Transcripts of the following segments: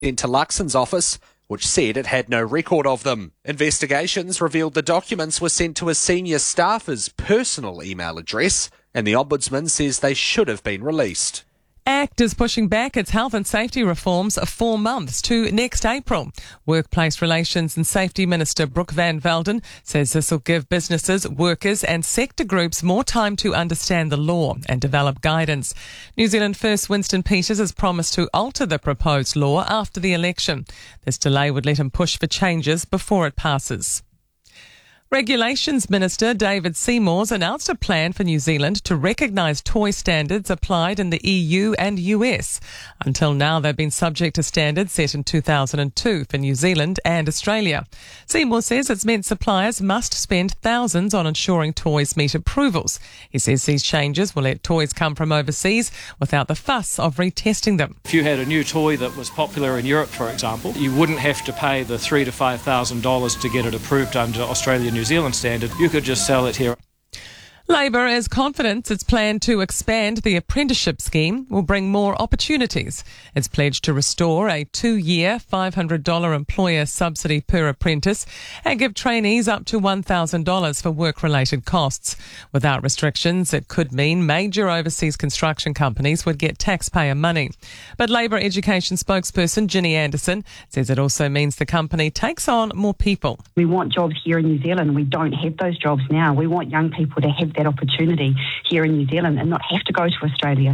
sent to Luxon's office, which said it had no record of them. Investigations revealed the documents were sent to a senior staffer's personal email address, and the Ombudsman says they should have been released. ACT is pushing back its health and safety reforms 4 months to next April. Workplace Relations and Safety Minister Brooke Van Velden says this will give businesses, workers and sector groups more time to understand the law and develop guidance. New Zealand First Winston Peters has promised to alter the proposed law after the election. This delay would let him push for changes before it passes. Regulations Minister David Seymour's announced a plan for New Zealand to recognise toy standards applied in the EU and US. Until now, they've been subject to standards set in 2002 for New Zealand and Australia. Seymour says it's meant suppliers must spend thousands on ensuring toys meet approvals. He says these changes will let toys come from overseas without the fuss of retesting them. If you had a new toy that was popular in Europe, for example, you wouldn't have to pay the $3,000 to $5,000 to get it approved under Australia-New Zealand standard. You could just sell it here. Labor is confident its plan to expand the apprenticeship scheme will bring more opportunities. It's pledged to restore a 2-year $500 employer subsidy per apprentice and give trainees up to $1,000 for work-related costs. Without restrictions, it could mean major overseas construction companies would get taxpayer money. But Labor Education spokesperson Ginny Anderson says it also means the company takes on more people. We want jobs here in New Zealand. We don't have those jobs now. We want young people to have that opportunity here in New Zealand and not have to go to Australia.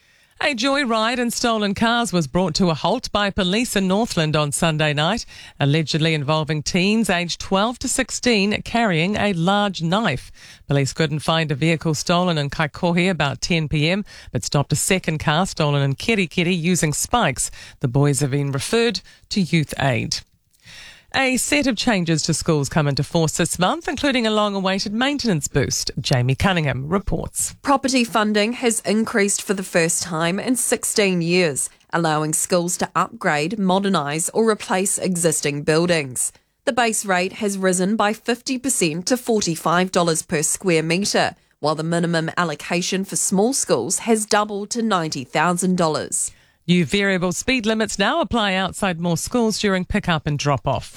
A joyride in stolen cars was brought to a halt by police in Northland on Sunday night, allegedly involving teens aged 12 to 16 carrying a large knife. Police couldn't find a vehicle stolen in Kaikohe about 10 p.m, but stopped a second car stolen in Kerikeri using spikes. The boys have been referred to Youth Aid. A set of changes to schools come into force this month, including a long-awaited maintenance boost. Jamie Cunningham reports. Property funding has increased for the first time in 16 years, allowing schools to upgrade, modernise or replace existing buildings. The base rate has risen by 50% to $45 per square metre, while the minimum allocation for small schools has doubled to $90,000. New variable speed limits now apply outside more schools during pick-up and drop-off.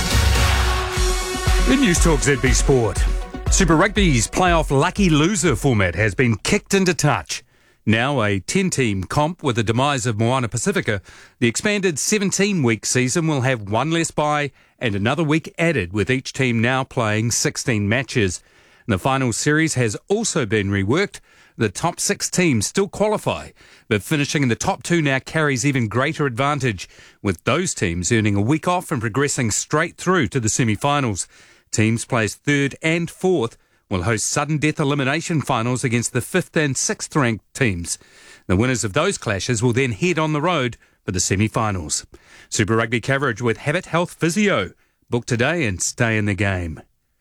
In News Talk ZB Sport, Super Rugby's playoff lucky loser format has been kicked into touch. Now a 10-team comp with the demise of Moana Pacifica, the expanded 17-week season will have one less bye and another week added, with each team now playing 16 matches. The final series has also been reworked. The top 6 teams still qualify, but finishing in the top 2 now carries even greater advantage, with those teams earning a week off and progressing straight through to the semi-finals. Teams placed 3rd and 4th will host sudden death elimination finals against the 5th and 6th ranked teams. The winners of those clashes will then head on the road for the semi-finals. Super Rugby coverage with Habit Health Physio. Book today and stay in the game.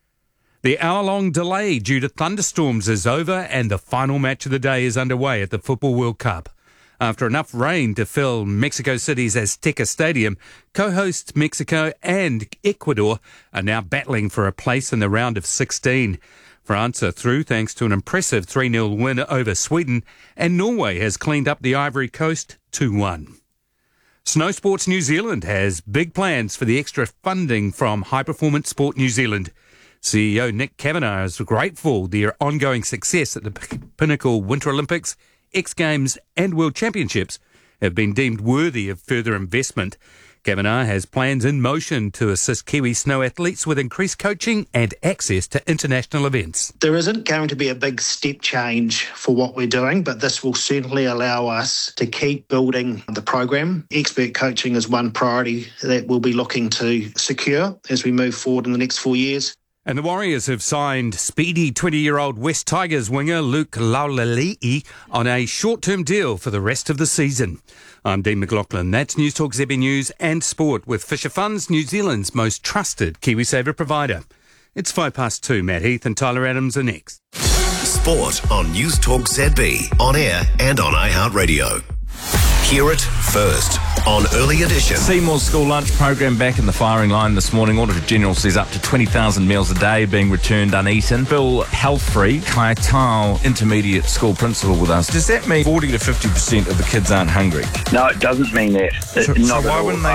The hour-long delay due to thunderstorms is over and the final match of the day is underway at the Football World Cup. After enough rain to fill Mexico City's Azteca Stadium, co-hosts Mexico and Ecuador are now battling for a place in the round of 16. France are through thanks to an impressive 3-0 win over Sweden, and Norway has cleaned up the Ivory Coast 2-1. Snow Sports New Zealand has big plans for the extra funding from High Performance Sport New Zealand. CEO Nick Kavanagh is grateful their ongoing success at the Pinnacle Winter Olympics, X Games and World Championships have been deemed worthy of further investment. Kavanagh has plans in motion to assist Kiwi snow athletes with increased coaching and access to international events. There isn't going to be a big step change for what we're doing, but this will certainly allow us to keep building the program. Expert coaching is one priority that we'll be looking to secure as we move forward in the next 4 years. And the Warriors have signed speedy 20-year-old West Tigers winger Luke Laulali'i on a short-term deal for the rest of the season. I'm Dean McLaughlin. That's News Talk ZB News and Sport with Fisher Funds, New Zealand's most trusted KiwiSaver provider. It's 2:05. Matt Heath and Tyler Adams are next. Sport on News Talk ZB, on air and on iHeartRadio. Hear it first on Early Edition. Seymour's school lunch program back in the firing line this morning. Auditor General says up to 20,000 meals a day being returned uneaten. Bill Halfrey, Kai Tau Intermediate School Principal with us. Does that mean 40 to 50% of the kids aren't hungry? No, it doesn't mean that. So why wouldn't they